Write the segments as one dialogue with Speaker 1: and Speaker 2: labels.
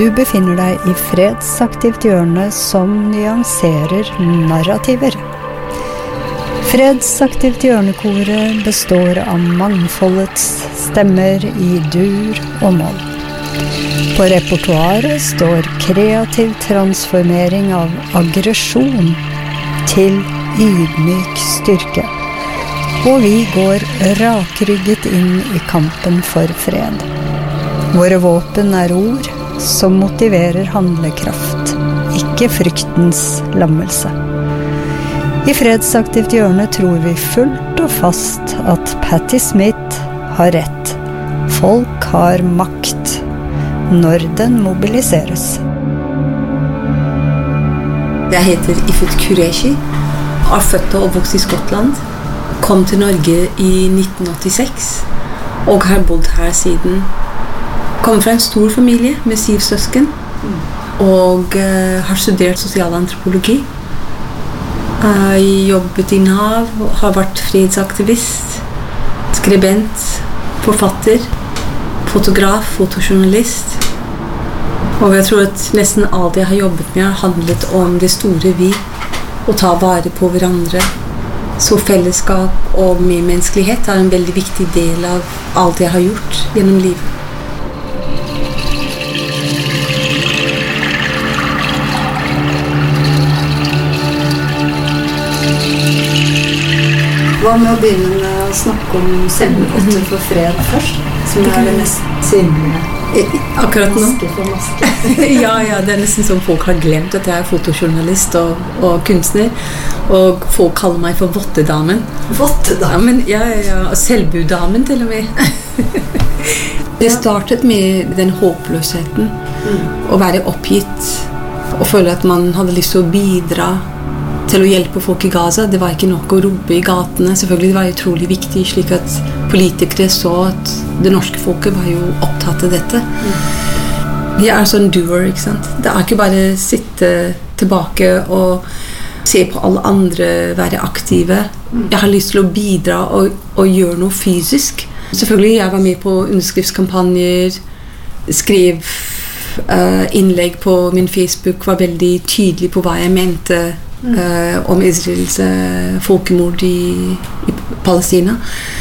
Speaker 1: Du befinner deg i fredsaktivt hjørne som nyanserer narrativer. Fredsaktivt hjørnekoret består av mangfoldets stemmer i dur og moll. På repertoaret står kreativ transformering av aggresjon til ydmyk styrke. Og vi går rakrygget inn i kampen for fred. Våre våpen er ord som motiverer handlekraft, ikke fryktens lammelse. I fredsaktivt hjørne tror vi fullt og fast at Patti Smith har rett. Folk har makt når den mobiliseres.
Speaker 2: Jeg heter Ifut Qureshi, er født og oppvokst i Skottland, kom til Norge i 1986 og har bodd her siden. Kommer fra en stor familie med 7 søsken og har studert sosialantropologi. Jeg jobbet i NAV, har vært fredsaktivist, skribent, forfatter, fotograf, fotojournalist. Og jeg tror at nesten alt jeg har jobbet med har handlet om det store vi, å ta vare på hverandre. Så fellesskap og medmenneskelighet er en veldig viktig del av alt jeg har gjort gjennom livet.
Speaker 1: Hva med å begynne med å snakke om selvmordet for fred først? Som er det mest synlige.
Speaker 2: Akkurat nå?
Speaker 1: Maske for maske.
Speaker 2: ja, det er nesten som folk har glemt at jeg er fotojournalist og kunstner. Og folk kaller meg for Vottedamen.
Speaker 1: Vottedamen?
Speaker 2: Ja, Selvbudamen til og med. Det startet med den håpløsheten. Å være oppgitt. Og føle at man hadde lyst til å bidra til å hjelpe folk i Gaza. Det var ikke nok å rope i gatene. Selvfølgelig det var utrolig viktig, slik at politikere så at det norske folket var jo opptatt av dette. De er sånn doer, ikke sant? Det er ikke bare sitte tilbake og se på alle andre være aktive. Jeg har lyst til å bidra og gjøre noe fysisk. Selvfølgelig, jeg var med på underskriftskampanjer, skrev innlegg på min Facebook, var veldig tydelig på hva jeg mente om Israels folkemord i Palestina.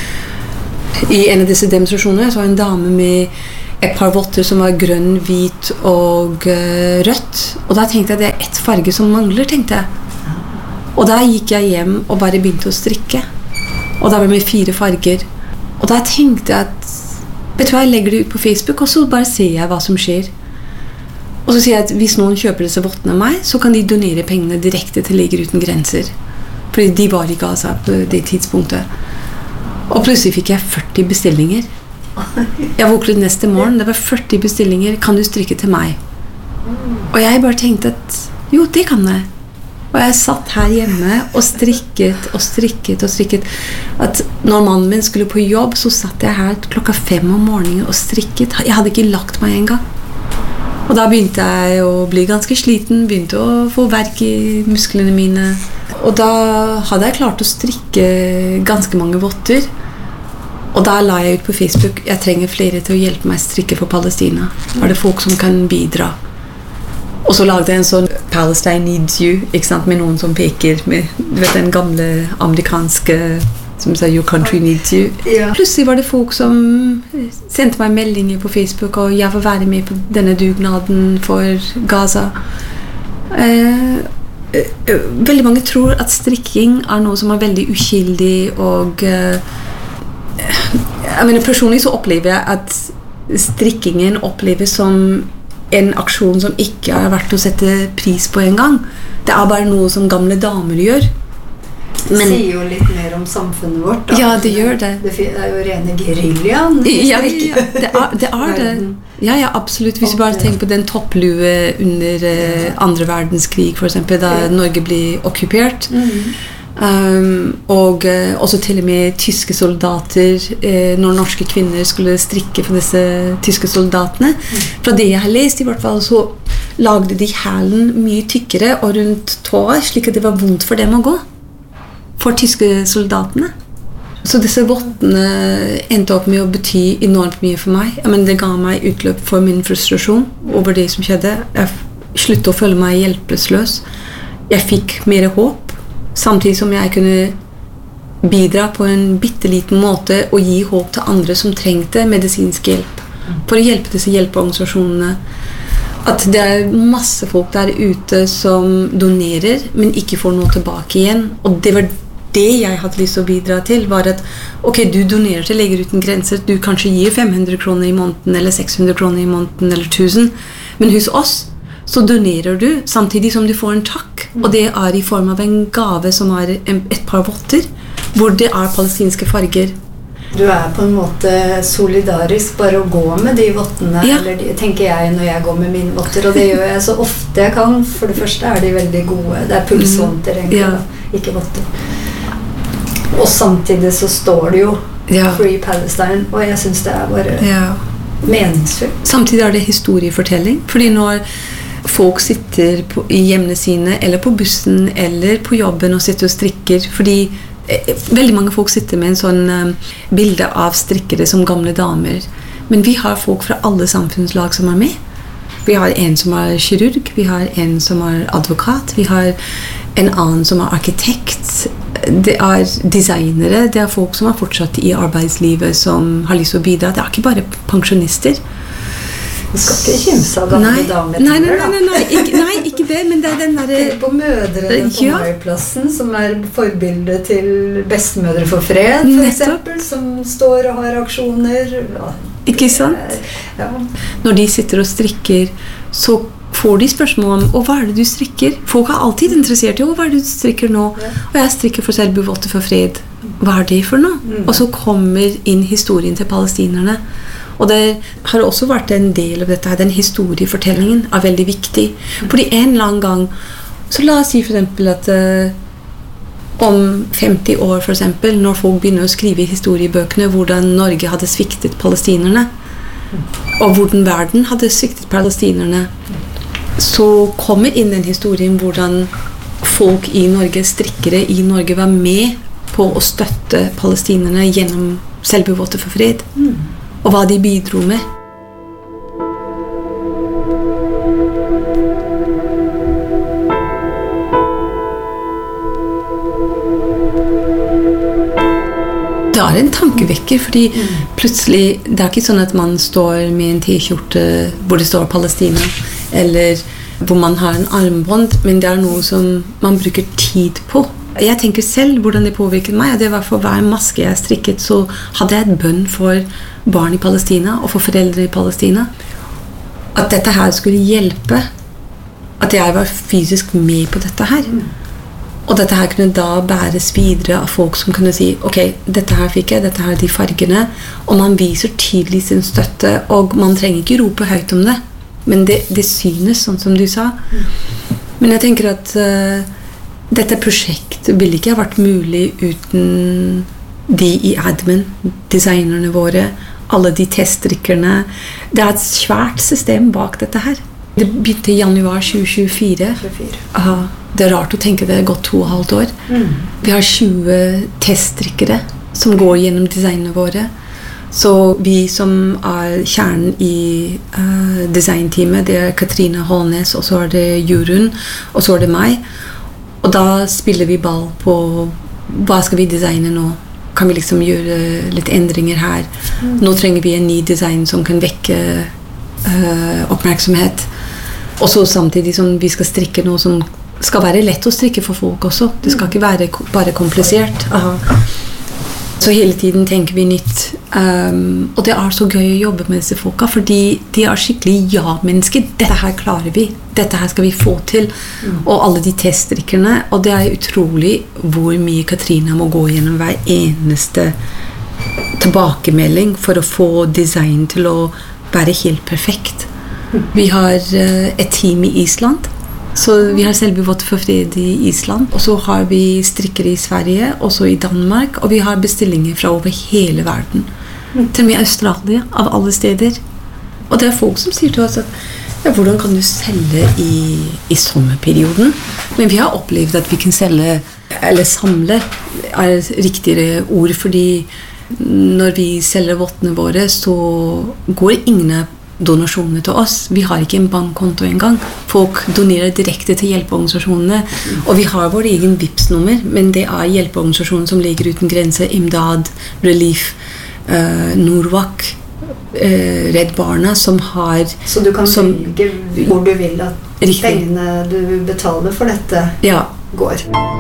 Speaker 2: I en av disse demonstrasjonene så var en dame med et par votter som var grønn, hvit og rødt. Og da tenkte jeg det er ett farge som mangler, tenkte jeg. Og da gikk jeg hjem og bare begynte å strikke. Og da var det med 4 farger. Og da tenkte jeg at vet du hva, jeg legger det ut på Facebook, og så bare ser jeg hva som skjer. Og så sier jeg at hvis noen kjøper disse vottene av meg, så kan de donere pengene direkte til Leger uten grenser. Fordi de var i Gaza på det tidspunktet. Og plutselig fikk jeg 40 bestillinger. Jeg våknet neste morgen, det var 40 bestillinger. Kan du strikke til meg? Og jeg bare tenkte at jo, det kan jeg. Og jeg satt her hjemme og strikket og strikket og strikket. At når mannen min skulle på jobb, så satt jeg her 5:00 om morgenen og strikket. Jeg hadde ikke lagt meg en gang. Og da begynte jeg å bli ganske sliten, begynte å få verk i musklene mine. Og da hadde jeg klart å strikke ganske mange votter. Og da la jeg ut på Facebook, jeg trenger flere til å hjelpe meg å strikke for Palestina. Er det folk som kan bidra? Og så lagde jeg en sånn Palestine needs you, ikke sant, med noen som peker med, du vet, den gamle amerikanske som sier your country needs you. Ja. Plutselig var det folk som sendte meg meldinger på Facebook, og jeg vil være med på denne dugnaden for Gaza. Veldig mange tror at strikking er noe som er veldig uskyldig, og jeg mener, personlig så opplever jeg at strikkingen oppleves som en aksjon som ikke er verdt å sette pris på en gang. Det er bare noe som gamle damer gjør.
Speaker 1: Det sier jo litt mer om samfunnet vårt. Da.
Speaker 2: Ja, det gjør det.
Speaker 1: Det er jo rene guerillaen.
Speaker 2: Ja, det er det. Ja, absolutt. Hvis du bare tenker på den topplue under andre verdenskrig, for eksempel, da Norge ble okkupert. Og også til og med tyske soldater, når norske kvinner skulle strikke for disse tyske soldatene. Fra det jeg har lest i hvert fall, så lagde de hælen mye tykkere og rundt tåa, slik at det var vondt for dem å gå. For tyske soldatene. Så disse vottene endte opp med å bety enormt mye for meg. Men det ga meg utløp for min frustrasjon over det som skjedde. Jeg sluttet å føle meg hjelpeløs. Jeg fikk mer håp, samtidig som jeg kunne bidra på en bitteliten måte og gi håp til andre som trengte medisinsk hjelp. For å hjelpe disse hjelpeorganisasjonene. At det masse folk der ute som donerer, men ikke får noe tilbake igjen. Og det var det jeg hadde lyst til å bidra til, var at ok, du donerer til Leger Uten Grenser, du kanskje gir 500 kroner i måneden, eller 600 kroner i måneden, eller 1000, men hos oss så donerer du, samtidig som du får en takk, og det i form av en gave som et par votter, hvor det palestinske farger.
Speaker 3: Du på en måte solidarisk bare å gå med de vottene, eller tenker jeg når jeg går med mine votter, og det gjør jeg så ofte jeg kan. For det første de veldig gode, det pulsvotter egentlig, ikke votter. Og samtidig så står det jo Free Palestine, og jeg synes det bare meningsfullt.
Speaker 2: Samtidig det historiefortelling, fordi når folk sitter i hjemmene sine, eller på bussen, eller på jobben og sitter og strikker, fordi veldig mange folk sitter med en sånn bilde av strikkere som gamle damer, men vi har folk fra alle samfunnslag som med. Vi har en som kirurg, vi har en som advokat, vi har en annen som arkitekt, det designere, det folk som fortsatt i arbeidslivet som har lyst til å bidra. Det ikke bare pensjonister.
Speaker 3: Du skal ikke kimse av gamle damer.
Speaker 2: Nei, ikke det, men det den der...
Speaker 3: Tenk på mødrene på Møyplassen, som forbildet til bestemødre for fred, for eksempel, som står og har aksjoner.
Speaker 2: Ikke sant? Når de sitter og strikker, så får de spørsmål om hva det du strikker? Folk alltid interessert i hva det du strikker nå? Og jeg strikker for Selbuvotter for fred. Hva det for noe? Og så kommer inn historien til palestinerne. Og det har også vært en del av dette, den historiefortellingen veldig viktig. Fordi en eller annen gang, så la oss si for eksempel at om 50 år for eksempel, når folk begynner å skrive i historiebøkene hvordan Norge hadde sviktet palestinerne, og hvordan verden hadde sviktet palestinerne, så kommer inn den historien hvordan folk i Norge, strikkere i Norge, var med på å støtte palestinerne gjennom Selbuvotter for fred, og hva de bidro med. Det en tankevekker, fordi plutselig, det ikke sånn at man står med en t-skjorte hvor det står Palestina, eller hvor man har en armbånd, men det noe som man bruker tid på. Jeg tenker selv hvordan det påvirket meg, og det var for hver maske jeg strikket, så hadde jeg et bønn for barn i Palestina, og for foreldre i Palestina, at dette her skulle hjelpe, at jeg var fysisk med på dette her. Og dette her kunne da bæres videre av folk som kunne si, ok, dette her fikk jeg, dette her de fargene, og man viser tydelig sin støtte, og man trenger ikke rope høyt om det, men det synes, sånn som du sa. Men jeg tenker at dette prosjektet ville ikke ha vært mulig uten de i admin, designerne våre, alle de teststrikkerne. Det et svært system bak dette her. Det begynte i januar 2024. Det rart å tenke det gått 2,5 år. Vi har 20 teststrikkere som går gjennom designene våre. Så vi som kjernen i designteamet, det Katrine Hånes, og så det Jurun, og så det meg. Og da spiller vi ball på hva skal vi designe nå? Kan vi liksom gjøre litt endringer her? Nå trenger vi en ny design som kan vekke oppmerksomhet. Og så samtidig som vi skal strikke noe som skal være lett å strikke for folk også. Det skal ikke være bare komplisert. Så hele tiden tenker vi nytt. Og det så gøy å jobbe med disse folka, fordi de skikkelig ja-mennesker. Dette her klarer vi. Dette her skal vi få til. Og alle de teststrikkerne. Og det utrolig hvor mye Katrine må gå gjennom hver eneste tilbakemelding for å få design til å være helt perfekt. Vi har et team i Island, så vi har Selbuvotter for fred i Island, og så har vi strikkere i Sverige, og så i Danmark, og vi har bestillinger fra over hele verden. Til og med Australia, av alle steder. Og det folk som sier til oss at ja, hvordan kan du selge i sommerperioden? Men vi har opplevd at vi kan selge Eller samle er riktigere ord, fordi når vi selger vottene våre, så går ingen donasjoner til oss. Vi har ikke en bankkonto engang. Folk donerer direkte til hjelpeorganisasjonene, og vi har vår egen Vipps-nummer, men det er hjelpeorganisasjoner som ligger uten grense, Imdad, Relief, Norwak, Redd Barna, som har...
Speaker 3: Så du kan velge hvor du vil at pengene du betaler for dette går?